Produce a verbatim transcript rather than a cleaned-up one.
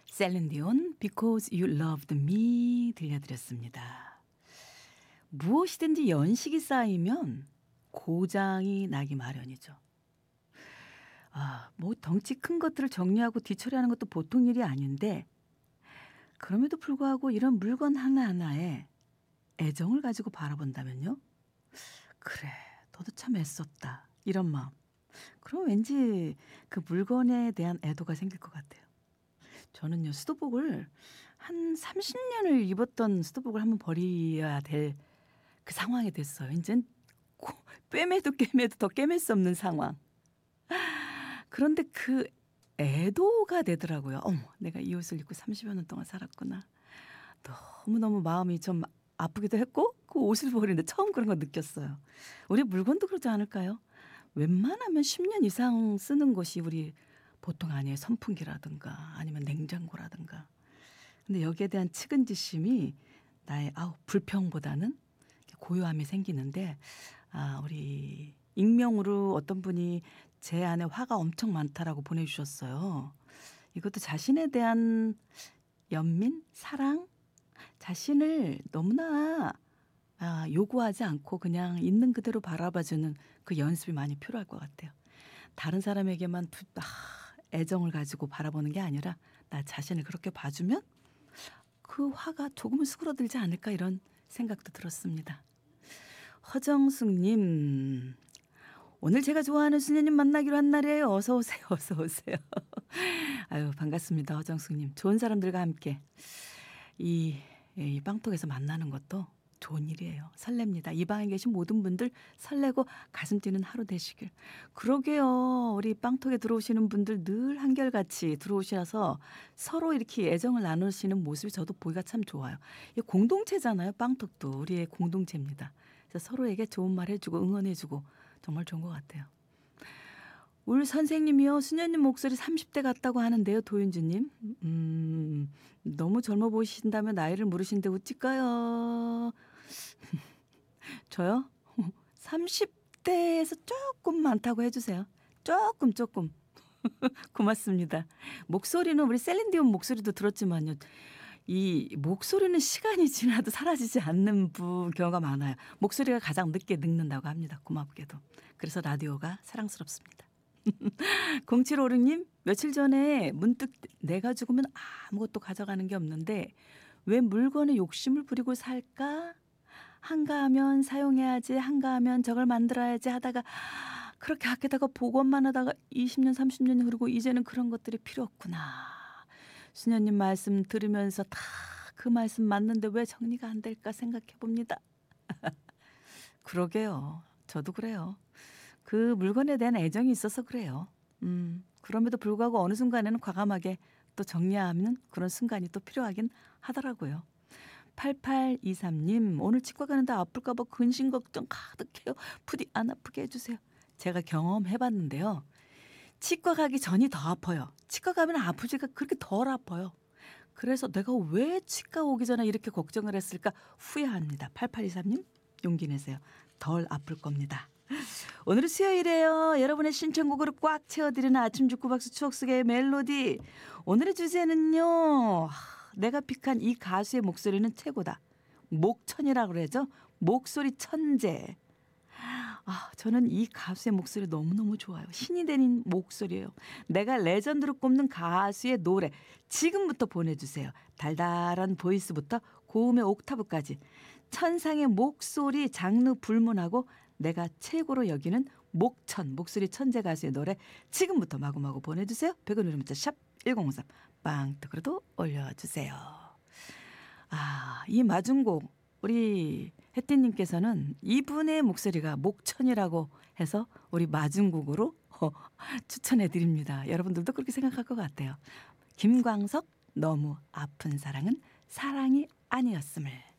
셀린디온 Because You Loved Me 들려드렸습니다. 무엇이든지 연식이 쌓이면 고장이 나기 마련이죠. 아, 뭐 덩치 큰 것들을 정리하고 뒤처리하는 것도 보통 일이 아닌데 그럼에도 불구하고 이런 물건 하나하나에 애정을 가지고 바라본다면요. 그래, 너도 참 애썼다. 이런 마음. 그럼 왠지 그 물건에 대한 애도가 생길 것 같아요. 저는요, 수도복을 한 삼십 년을 입었던 수도복을 한번 버려야 될 그 상황이 됐어요. 이젠 꿰매도 꿰매도 더 꿰맬 수 없는 상황. 그런데 그 애도가 되더라고요. 어머, 내가 이 옷을 입고 삼십여 년 동안 살았구나. 너무너무 마음이 좀 아프기도 했고 그 옷을 버리는데 처음 그런 거 느꼈어요. 우리 물건도 그러지 않을까요? 웬만하면 십 년 이상 쓰는 것이 우리 보통 아니에요. 선풍기라든가 아니면 냉장고라든가. 근데 여기에 대한 측은지심이 나의 아우 불평보다는 고요함이 생기는데 아, 우리 익명으로 어떤 분이 제 안에 화가 엄청 많다라고 보내주셨어요. 이것도 자신에 대한 연민, 사랑, 자신을 너무나 아, 요구하지 않고 그냥 있는 그대로 바라봐주는 그 연습이 많이 필요할 것 같아요. 다른 사람에게만 두, 아, 애정을 가지고 바라보는 게 아니라 나 자신을 그렇게 봐주면 그 화가 조금은 수그러들지 않을까 이런 생각도 들었습니다. 허정숙님, 오늘 제가 좋아하는 수녀님 만나기로 한 날이에요. 어서 오세요. 어서 오세요. 아유, 반갑습니다. 허정숙님. 좋은 사람들과 함께 이, 이 빵톡에서 만나는 것도 좋은 일이에요. 설렙니다. 이 방에 계신 모든 분들 설레고 가슴 뛰는 하루 되시길. 그러게요. 우리 빵톡에 들어오시는 분들 늘 한결같이 들어오셔서 서로 이렇게 애정을 나누시는 모습이 저도 보기가 참 좋아요. 이 공동체잖아요. 빵톡도 우리의 공동체입니다. 그래서 서로에게 좋은 말 해주고 응원해주고 정말 좋은 것 같아요. 우리 선생님이요. 수녀님 목소리 삼십 대 같다고 하는데요. 도윤주님. 음, 너무 젊어 보이신다면 나이를 물으신데 어찌까요? 저요? 삼십 대에서 조금 많다고 해주세요. 조금 조금. 고맙습니다. 목소리는 우리 셀린디온 목소리도 들었지만요. 이 목소리는 시간이 지나도 사라지지 않는 부 경우가 많아요. 목소리가 가장 늦게 늙는다고 합니다. 고맙게도. 그래서 라디오가 사랑스럽습니다. 공칠오육님 며칠 전에 문득 내가 죽으면 아무것도 가져가는 게 없는데 왜 물건에 욕심을 부리고 살까? 한가하면 사용해야지 한가하면 저걸 만들어야지 하다가 그렇게 아끼다가 복원만 하다가 이십 년 삼십 년이 흐르고 이제는 그런 것들이 필요 없구나. 수녀님 말씀 들으면서 다 그 말씀 맞는데 왜 정리가 안 될까 생각해 봅니다. 그러게요. 저도 그래요. 그 물건에 대한 애정이 있어서 그래요. 음, 그럼에도 불구하고 어느 순간에는 과감하게 또 정리하는 그런 순간이 또 필요하긴 하더라고요. 팔팔이삼님 오늘 치과 가는데 아플까 봐 근심 걱정 가득해요. 부디 안 아프게 해주세요. 제가 경험해봤는데요. 치과 가기 전이 더 아파요. 치과 가면 아프지가 그렇게 덜 아파요. 그래서 내가 왜 치과 오기 전에 이렇게 걱정을 했을까 후회합니다. 팔팔이삼님 용기 내세요. 덜 아플 겁니다. 오늘은 수요일이에요. 여러분의 신청곡으로 꽉 채워드리는 아침 죽구박수 추억 속의 멜로디. 오늘의 주제는요. 내가 픽한 이 가수의 목소리는 최고다. 목천이라고 그러죠. 목소리 천재. 아, 저는 이 가수의 목소리 너무너무 좋아요. 신이 되는 목소리예요. 내가 레전드로 꼽는 가수의 노래 지금부터 보내주세요. 달달한 보이스부터 고음의 옥타브까지 천상의 목소리 장르 불문하고 내가 최고로 여기는 목천 목소리 천재 가수의 노래 지금부터 마구마구 보내주세요. 백 원 유료 문자 샵 일공오삼 빵떡으로도 올려주세요. 아, 이 마중곡 우리 혜띠님께서는 이분의 목소리가 목천이라고 해서 우리 마중곡으로 추천해드립니다. 여러분들도 그렇게 생각할 것 같아요. 김광석 너무 아픈 사랑은 사랑이 아니었음을.